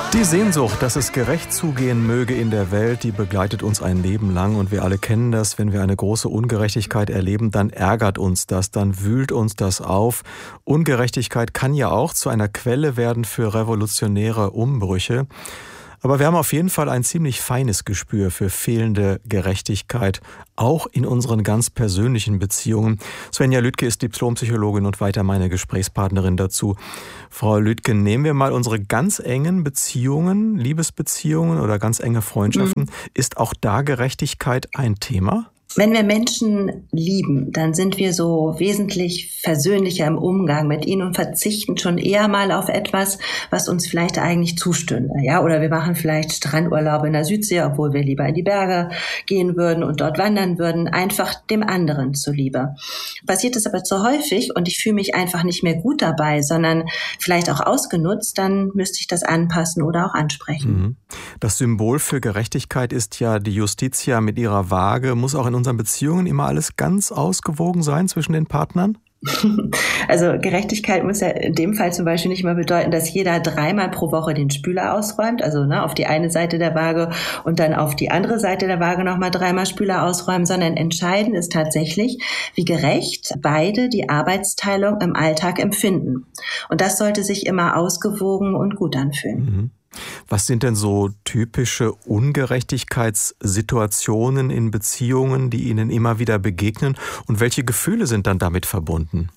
Die Sehnsucht, dass es gerecht zugehen möge in der Welt, die begleitet uns ein Leben lang und wir alle kennen das. Wenn wir eine große Ungerechtigkeit erleben, dann ärgert uns das, dann wühlt uns das auf. Ungerechtigkeit kann ja auch zu einer Quelle werden für revolutionäre Umbrüche. Aber wir haben auf jeden Fall ein ziemlich feines Gespür für fehlende Gerechtigkeit, auch in unseren ganz persönlichen Beziehungen. Svenja Lüdke ist Diplompsychologin und weiter meine Gesprächspartnerin dazu. Frau Lüdke, nehmen wir mal unsere ganz engen Beziehungen, Liebesbeziehungen oder ganz enge Freundschaften. Ist auch da Gerechtigkeit ein Thema? Wenn wir Menschen lieben, dann sind wir so wesentlich versöhnlicher im Umgang mit ihnen und verzichten schon eher mal auf etwas, was uns vielleicht eigentlich zustünde. Ja, oder wir machen vielleicht Strandurlaub in der Südsee, obwohl wir lieber in die Berge gehen würden und dort wandern würden, einfach dem anderen zuliebe. Passiert es aber zu häufig und ich fühle mich einfach nicht mehr gut dabei, sondern vielleicht auch ausgenutzt, dann müsste ich das anpassen oder auch ansprechen. Das Symbol für Gerechtigkeit ist ja die Justitia mit ihrer Waage. Muss auch in unseren Beziehungen immer alles ganz ausgewogen sein zwischen den Partnern? Also Gerechtigkeit muss ja in dem Fall zum Beispiel nicht mal bedeuten, dass jeder 3-mal pro Woche den Spüler ausräumt, also auf die eine Seite der Waage und dann auf die andere Seite der Waage nochmal 3-mal Spüler ausräumen, sondern entscheidend ist tatsächlich, wie gerecht beide die Arbeitsteilung im Alltag empfinden. Und das sollte sich immer ausgewogen und gut anfühlen. Was sind denn so typische Ungerechtigkeitssituationen in Beziehungen, die Ihnen immer wieder begegnen? Und welche Gefühle sind dann damit verbunden?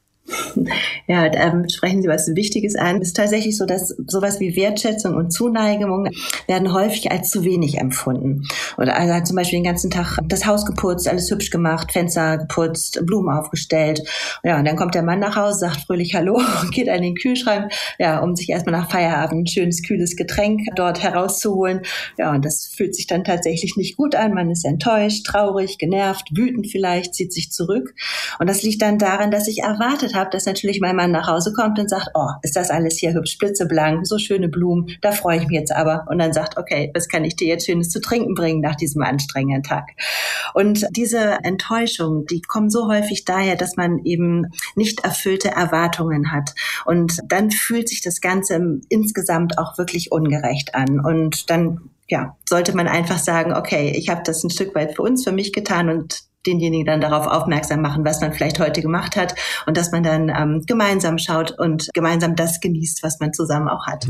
Ja, sprechen Sie was Wichtiges an. Es ist tatsächlich so, dass sowas wie Wertschätzung und Zuneigung werden häufig als zu wenig empfunden. Oder also hat zum Beispiel den ganzen Tag das Haus geputzt, alles hübsch gemacht, Fenster geputzt, Blumen aufgestellt. Ja, und dann kommt der Mann nach Hause, sagt fröhlich Hallo, geht an den Kühlschrank, ja, um sich erstmal nach Feierabend ein schönes, kühles Getränk dort herauszuholen. Ja, und das fühlt sich dann tatsächlich nicht gut an. Man ist enttäuscht, traurig, genervt, wütend vielleicht, zieht sich zurück. Und das liegt dann daran, dass ich erwartet habe, dass natürlich mein Mann nach Hause kommt und sagt, oh, ist das alles hier hübsch, blitzeblank, so schöne Blumen, da freue ich mich jetzt aber. Und dann sagt, okay, was kann ich dir jetzt Schönes zu trinken bringen nach diesem anstrengenden Tag? Und diese Enttäuschung, die kommen so häufig daher, dass man eben nicht erfüllte Erwartungen hat. Und dann fühlt sich das Ganze insgesamt auch wirklich ungerecht an. Und dann sollte man einfach sagen, okay, ich habe das ein Stück weit für uns, für mich getan und denjenigen dann darauf aufmerksam machen, was man vielleicht heute gemacht hat und dass man dann gemeinsam schaut und gemeinsam das genießt, was man zusammen auch hat.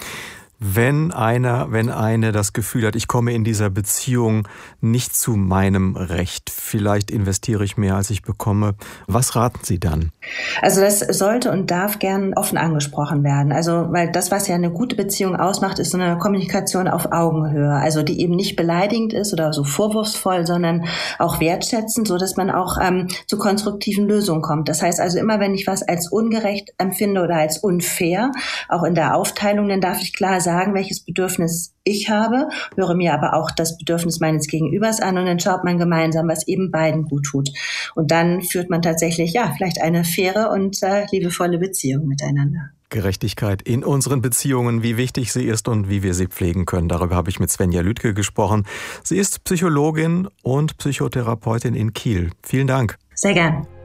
Wenn eine das Gefühl hat, ich komme in dieser Beziehung nicht zu meinem Recht, vielleicht investiere ich mehr, als ich bekomme, was raten Sie dann? Also das sollte und darf gern offen angesprochen werden. Also, weil das, was ja eine gute Beziehung ausmacht, ist so eine Kommunikation auf Augenhöhe. Also die eben nicht beleidigend ist oder so vorwurfsvoll, sondern auch wertschätzend, so dass man auch zu konstruktiven Lösungen kommt. Das heißt also immer, wenn ich was als ungerecht empfinde oder als unfair, auch in der Aufteilung, dann darf ich klar sagen, welches Bedürfnis ich habe, höre mir aber auch das Bedürfnis meines Gegenübers an und dann schaut man gemeinsam, was eben beiden gut tut. Und dann führt man tatsächlich, vielleicht eine faire und liebevolle Beziehung miteinander. Gerechtigkeit in unseren Beziehungen, wie wichtig sie ist und wie wir sie pflegen können. Darüber habe ich mit Svenja Lüdke gesprochen. Sie ist Psychologin und Psychotherapeutin in Kiel. Vielen Dank. Sehr gern.